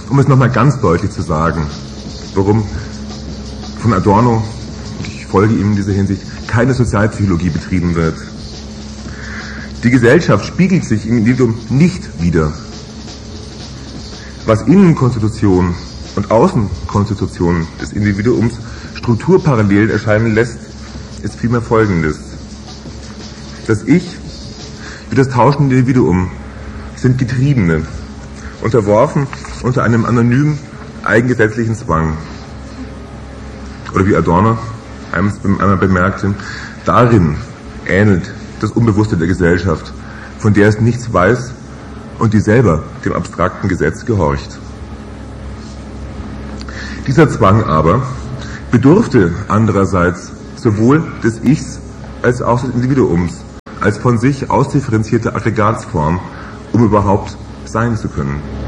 Um es nochmal ganz deutlich zu sagen, warum von Adorno, und ich folge ihm in dieser Hinsicht, keine Sozialpsychologie betrieben wird. Die Gesellschaft spiegelt sich im Individuum nicht wider. Was Innenkonstitution und Außenkonstitution des Individuums strukturparallel erscheinen lässt, ist vielmehr Folgendes. Das Ich wie das tauschende Individuum sind Getriebene, unterworfen unter einem anonymen, eigengesetzlichen Zwang. Oder wie Adorno einmal bemerkte, darin ähnelt das Unbewusste der Gesellschaft, von der es nichts weiß und die selber dem abstrakten Gesetz gehorcht. Dieser Zwang aber bedurfte andererseits sowohl des Ichs als auch des Individuums, als von sich ausdifferenzierte Aggregatsform, um überhaupt sein zu können.